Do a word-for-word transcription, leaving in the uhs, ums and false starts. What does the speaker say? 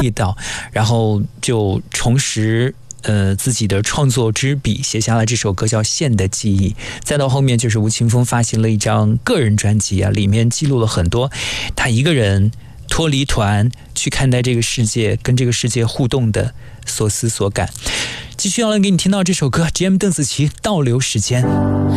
力道，然后就重拾呃自己的创作之笔，写下了这首歌叫《线的记忆》。再到后面就是吴青峰发行了一张个人专辑啊，里面记录了很多他一个人脱离团去看待这个世界，跟这个世界互动的所思所感。继续要来给你听到这首歌 G M 邓紫棋《倒流时间》。